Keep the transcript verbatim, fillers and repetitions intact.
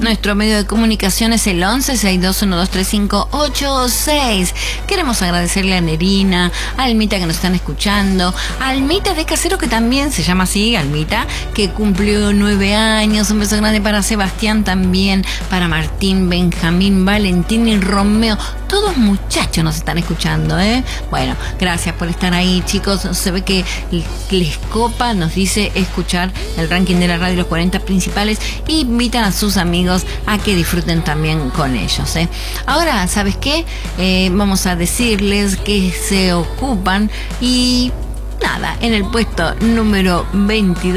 Nuestro medio de comunicación es el once sesenta y dos uno dos tres cinco ocho seis. Queremos agradecerle a Nerina, a Almita que nos están escuchando, a Almita de Casero que también se llama así, Almita, que cumplió nueve años. Un beso grande para Sebastián también, para Martín, Benjamín, Valentín y Romeo. Todos muchachos nos están escuchando, ¿eh? Bueno, gracias por estar ahí, chicos. Se ve que les copa, nos dice, escuchar el ranking de la radio, los cuarenta principales, y invitan a sus amigos a que disfruten también con ellos, ¿eh? Ahora, ¿sabes qué? Eh, vamos a decirles que se ocupan y nada, en el puesto número veintidós